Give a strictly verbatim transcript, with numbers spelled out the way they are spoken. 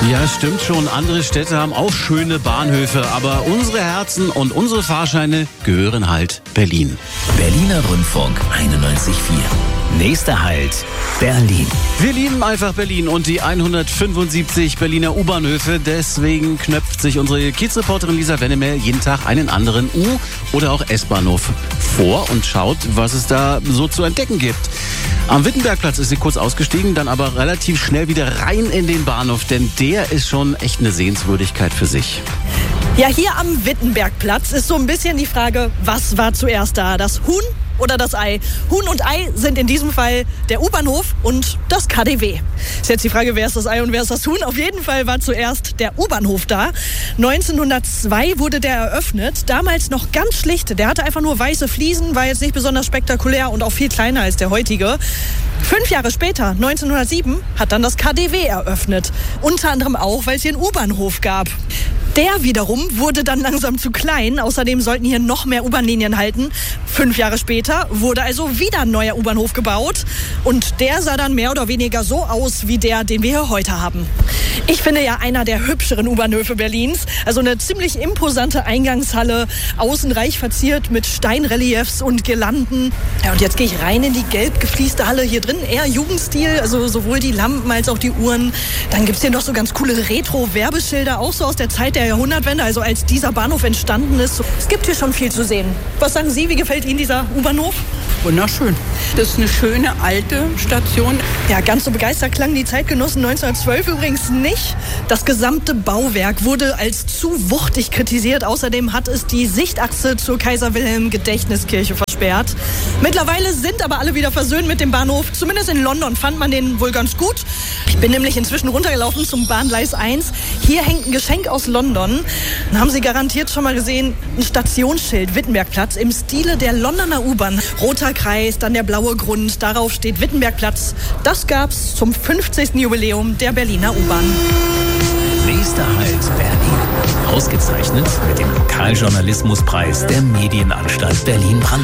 Ja, stimmt schon. Andere Städte haben auch schöne Bahnhöfe, aber unsere Herzen und unsere Fahrscheine gehören halt Berlin. Berliner Rundfunk einundneunzig Komma vier. Nächster Halt, Berlin. Wir lieben einfach Berlin und die hundertfünfundsiebzig Berliner U-Bahnhöfe. Deswegen knöpft sich unsere Kiezreporterin Lisa Wennemer jeden Tag einen anderen U- oder auch S-Bahnhof vor und schaut, was es da so zu entdecken gibt. Am Wittenbergplatz ist sie kurz ausgestiegen, dann aber relativ schnell wieder rein in den Bahnhof, denn der ist schon echt eine Sehenswürdigkeit für sich. Ja, hier am Wittenbergplatz ist so ein bisschen die Frage, was war zuerst da? Das Huhn oder das Ei? Huhn und Ei sind in diesem Fall der U-Bahnhof und das K D W. Ist jetzt die Frage, wer ist das Ei und wer ist das Huhn? Auf jeden Fall war zuerst der U-Bahnhof da. neunzehnhundertzwei wurde der eröffnet. Damals noch ganz schlicht. Der hatte einfach nur weiße Fliesen, war jetzt nicht besonders spektakulär und auch viel kleiner als der heutige. Fünf Jahre später, neunzehnhundertsieben, hat dann das K D W eröffnet. Unter anderem auch, weil es hier einen U-Bahnhof gab. Der wiederum wurde dann langsam zu klein. Außerdem sollten hier noch mehr U-Bahn-Linien halten. Fünf Jahre später wurde also wieder ein neuer U-Bahnhof gebaut. Und der sah dann mehr oder weniger so aus wie der, den wir hier heute haben. Ich finde ja einer der hübscheren U-Bahnhöfe Berlins. Also eine ziemlich imposante Eingangshalle, außen reich verziert mit Steinreliefs und Girlanden. Ja, und jetzt gehe ich rein in die gelb geflieste Halle. Hier drin eher Jugendstil, also sowohl die Lampen als auch die Uhren. Dann gibt's hier noch so ganz coole Retro-Werbeschilder, auch so aus der Zeit der Jahrhundertwende, also als dieser Bahnhof entstanden ist. Es gibt hier schon viel zu sehen. Was sagen Sie, wie gefällt Ihnen dieser U-Bahnhof? Wunderschön. Das ist eine schöne alte Station. Ja, ganz so begeistert klangen die Zeitgenossen neunzehnhundertzwölf übrigens nicht. Das gesamte Bauwerk wurde als zu wuchtig kritisiert. Außerdem hat es die Sichtachse zur Kaiser-Wilhelm-Gedächtniskirche versperrt. Mittlerweile sind aber alle wieder versöhnt mit dem Bahnhof. Zumindest in London fand man den wohl ganz gut. Ich bin nämlich inzwischen runtergelaufen zum Bahngleis eins. Hier hängt ein Geschenk aus London. Dann haben Sie garantiert schon mal gesehen, ein Stationsschild, Wittenbergplatz, im Stile der Londoner U-Bahn. Roter Kreis, dann der blaue Grund, darauf steht Wittenbergplatz. Das gab's zum fünfzigsten Jubiläum der Berliner U-Bahn. Nächster Halt, Berlin. Ausgezeichnet mit dem Lokaljournalismuspreis der Medienanstalt Berlin-Brandenburg.